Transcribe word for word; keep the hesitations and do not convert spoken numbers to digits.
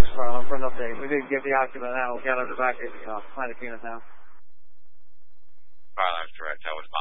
uh, for an update. We didn't get the occupant now. We got her back at uh, Planet Venus now. Fire Lines Direct, that was